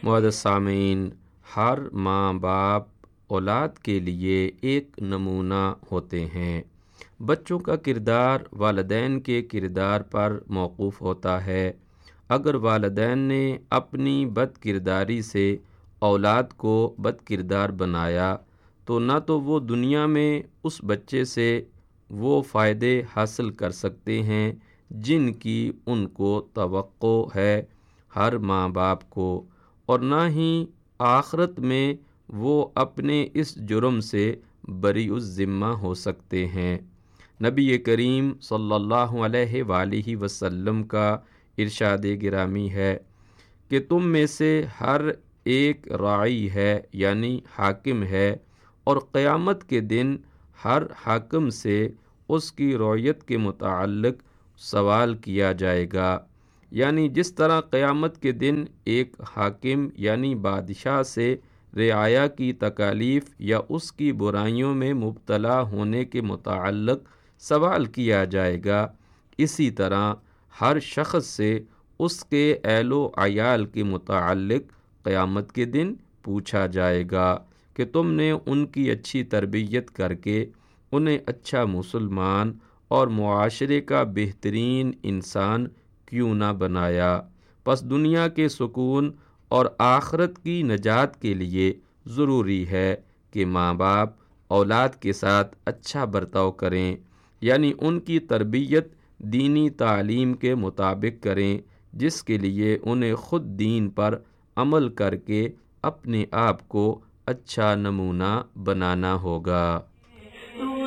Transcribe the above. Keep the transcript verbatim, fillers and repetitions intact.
معزز سامعین، ہر ماں باپ اولاد کے لیے ایک نمونہ ہوتے ہیں۔ بچوں کا کردار والدین کے کردار پر موقوف ہوتا ہے۔ اگر والدین نے اپنی بد کرداری سے اولاد کو بد کردار بنایا تو نہ تو وہ دنیا میں اس بچے سے وہ فائدے حاصل کر سکتے ہیں جن کی ان کو توقع ہے ہر ماں باپ کو، اور نہ ہی آخرت میں وہ اپنے اس جرم سے بری الذمہ ہو سکتے ہیں۔ نبی کریم صلی اللہ علیہ وآلہ وسلم کا ارشاد گرامی ہے کہ تم میں سے ہر ایک راعی ہے، یعنی حاکم ہے، اور قیامت کے دن ہر حاکم سے اس کی رعیت کے متعلق سوال کیا جائے گا۔ یعنی جس طرح قیامت کے دن ایک حاکم یعنی بادشاہ سے رعایا کی تکالیف یا اس کی برائیوں میں مبتلا ہونے کے متعلق سوال کیا جائے گا، اسی طرح ہر شخص سے اس کے اہل و عیال کے متعلق قیامت کے دن پوچھا جائے گا کہ تم نے ان کی اچھی تربیت کر کے انہیں اچھا مسلمان اور معاشرے کا بہترین انسان کیوں نہ بنایا۔ پس دنیا کے سکون اور آخرت کی نجات کے لیے ضروری ہے کہ ماں باپ اولاد کے ساتھ اچھا برتاؤ کریں، یعنی ان کی تربیت دینی تعلیم کے مطابق کریں، جس کے لیے انہیں خود دین پر عمل کر کے اپنے آپ کو اچھا نمونہ بنانا ہوگا۔